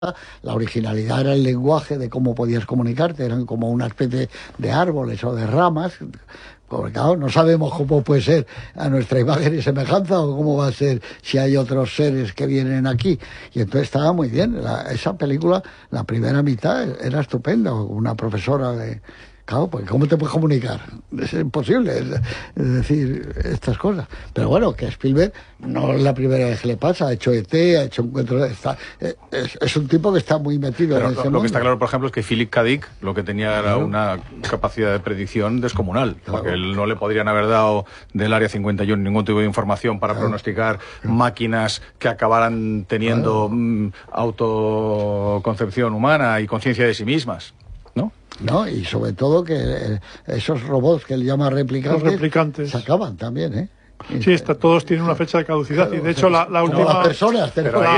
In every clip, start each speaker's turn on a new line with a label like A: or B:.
A: La originalidad era el lenguaje de cómo podías comunicarte, eran como una especie de árboles o de ramas. Porque claro, no sabemos cómo puede ser a nuestra imagen y semejanza o cómo va a ser si hay otros seres que vienen aquí. Y entonces estaba muy bien. Esa película, la primera mitad, era estupenda. Una profesora de... Claro, pues ¿cómo te puedes comunicar? Es imposible, es decir, estas cosas. Pero bueno, que Spielberg no es la primera vez que le pasa. Ha hecho E.T., ha hecho Encuentro... Es un tipo que está muy metido en ese mundo.
B: Lo que está claro, por ejemplo, es que Philip K. Dick lo que tenía era una capacidad de predicción descomunal. Claro. Porque él no le podrían haber dado del Área 51 ningún tipo de información para pronosticar máquinas que acabaran teniendo autoconcepción humana y conciencia de sí mismas, ¿no?
A: No, y sobre todo que esos robots que él llama replicantes se acaban también, ¿eh?
C: Sí, todos tienen una fecha de caducidad. Claro, y de hecho la última...
A: Las personas,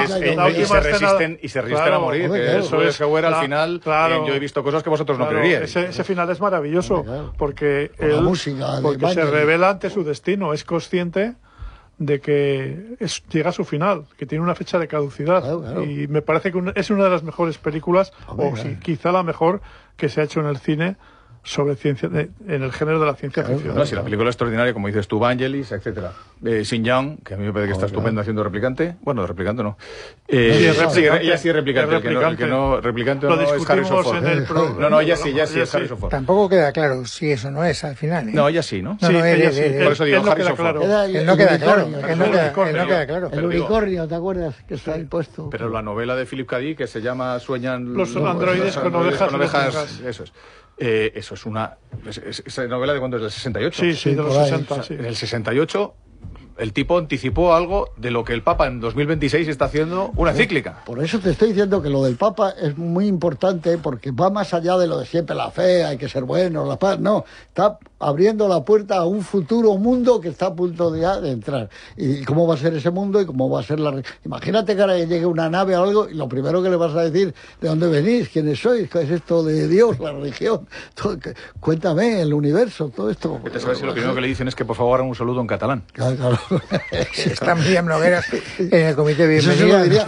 B: y se resisten a morir. Claro, eso es que al final... Claro, yo he visto cosas que vosotros no creeríais.
C: Ese final es maravilloso, porque él se revela ante su destino. Es consciente de que llega a su final, que tiene una fecha de caducidad. Claro. Y me parece que es una de las mejores películas, quizá la mejor que se ha hecho en el cine sobre ciencia, en el género de la ciencia ficción.
B: No, si la película es extraordinaria, como dices tú, Vangelis, etcétera. Sin Young, que a mí me parece que está estupendo haciendo replicante. Bueno, de replicante no. Ella sí es replicante. El que no replicante
C: no
B: es Harrison Ford. No, ella sí es Harrison Ford.
D: Tampoco queda claro si eso no es al final, ¿eh?
B: No, ella sí, ¿no?
C: Sí, ella sí.
B: Por eso digo Harrison Ford.
D: No queda claro.
A: El unicornio, ¿te acuerdas? Que está ahí puesto.
B: Pero la novela de Philip K. Dick, que se llama Sueñan
C: los androides con ovejas.
B: Eso es. Eso es una... ¿Esa novela de cuándo es? ¿Del 68?
C: Sí, de los 60, sí.
B: En el 68... el tipo anticipó algo de lo que el Papa en 2026 está haciendo una encíclica.
A: Por eso te estoy diciendo que lo del Papa es muy importante, porque va más allá de lo de siempre, la fe, hay que ser bueno, la paz. No, está abriendo la puerta a un futuro mundo que está a punto de entrar. ¿Y cómo va a ser ese mundo? ¿Y cómo va a ser la... Imagínate que ahora llegue una nave o algo y lo primero que le vas a decir, ¿de dónde venís? ¿Quiénes sois? ¿Qué es esto de Dios, la religión? Cuéntame, el universo, todo esto.
B: ¿Te sabes si lo primero que le dicen es que por favor hagan un saludo en catalán?
A: Claro.
D: Si está Miriam Nogueras en el comité de bienvenida.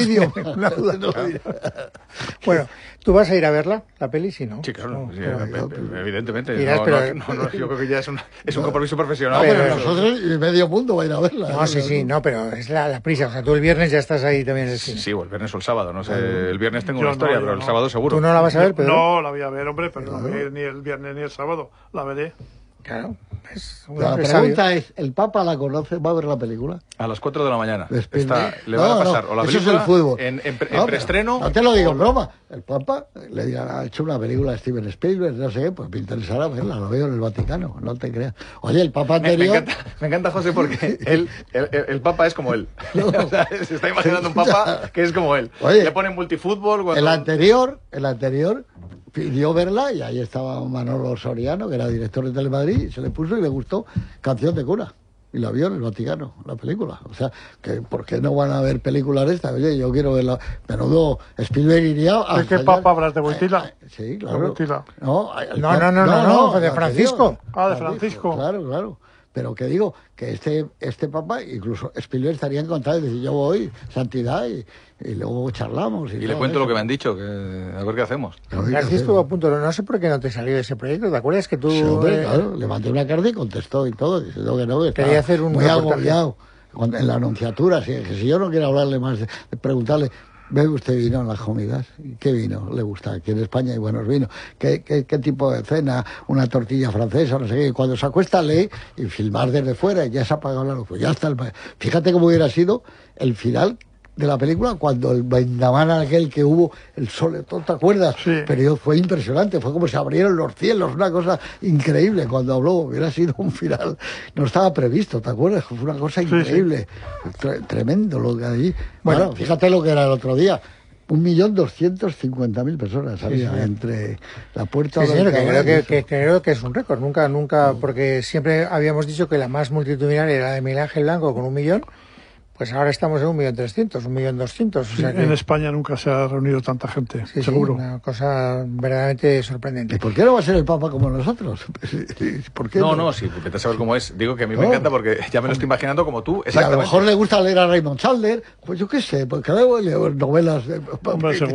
D: Bueno, ¿tú vas a ir a verla, la peli, si no?
B: Sí, claro,
D: No,
B: evidentemente.
D: Dirás,
B: Yo creo que ya es un compromiso profesional.
A: No, pero nosotros y medio mundo va a ir a verla.
D: No, sí, pero es la prisa. O sea, tú el viernes ya estás ahí también en el cine.
B: Sí, o el viernes o el sábado, no sé. El viernes tengo una historia, pero el sábado seguro.
D: ¿Tú no la vas a ver, Pedro?
C: No, la voy a ver, hombre, pero no voy a ir ni el viernes ni el sábado. La veré.
D: Claro.
A: La pregunta es, ¿el Papa la conoce? ¿Va a ver la película?
B: A las 4 de la mañana.
A: Le
B: van a pasar o la película
A: eso es el fútbol.
B: En preestreno.
A: No te lo digo en broma. El Papa le dirán, ha hecho una película de Steven Spielberg, no sé qué, pues me interesará verla, lo veo en el Vaticano, no te creas. Oye, el Papa anterior...
B: Me encanta José, porque el Papa es como él. No. O sea, se está imaginando un Papa que es como él.
A: Oye,
B: le ponen multifútbol... Cuando...
A: El anterior pidió verla y ahí estaba Manolo Soriano, que era director de Telemadrid, y se le puso y le gustó Canción de cura. Y la vio en el Vaticano, la película. O sea, que ¿por qué no van a ver películas de esta? Oye, yo quiero verla. Menudo Spielberg iría a...
C: ¿De qué Papa hablas? ¿De Wojtyla?
A: Sí, claro.
D: No, de Francisco.
C: De Francisco.
A: Claro. Pero que digo, que este Papa, incluso Spielberg estaría encantado de decir, yo voy, santidad, y luego charlamos. Y
B: le cuento lo que me han dicho, a ver qué hacemos.
D: García estuvo a punto, no sé por qué no te salió ese proyecto, ¿te acuerdas que tú...?
A: Sí, hombre, claro, le mandé una carta y contestó y todo, diciendo que no, que
D: quería hacer un
A: muy agobiado en la anunciatura, que si yo no quiero hablarle más, de preguntarle... ¿Bebe usted vino en las comidas? ¿Qué vino le gusta? Aquí en España hay buenos vinos. ¿Qué tipo de cena? ¿Una tortilla francesa? No sé qué. Cuando se acuesta lee y filmar desde fuera y ya se ha apagado la luz. Pues ya está. Fíjate cómo hubiera sido el final de la película cuando el vendaval aquel que hubo, el sol, ¿te acuerdas?
C: Sí.
A: Pero fue impresionante, fue como se abrieron los cielos, una cosa increíble. Cuando habló, hubiera sido un final, no estaba previsto, ¿te acuerdas? Fue una cosa increíble, tremendo lo que allí. Bueno, fíjate lo que era el otro día. 1.250.000 personas había entre la puerta
D: de la creo que es un récord. Nunca, porque siempre habíamos dicho que la más multitudinaria era la de Miguel Ángel Blanco con 1 millón. Pues ahora estamos en 1.300.000, 1.200.000. O sea
C: en España nunca se ha reunido tanta gente, seguro.
D: Sí, una cosa verdaderamente sorprendente.
A: ¿Y por qué no va a ser el Papa como nosotros? ¿Por qué
B: no, sí, vete a saber cómo es. Digo que a mí me encanta porque ya me lo estoy imaginando como tú.
A: A lo mejor le gusta leer a Raymond Chandler, pues yo qué sé, porque luego leo novelas de...